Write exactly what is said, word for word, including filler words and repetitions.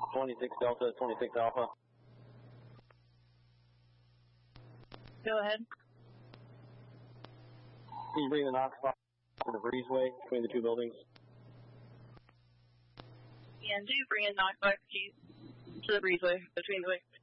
twenty-six Delta, twenty-six Alpha. Go ahead. Can you bring the Knox box to the breezeway between the two buildings? And do bring in Knox box keys to the breezeway between the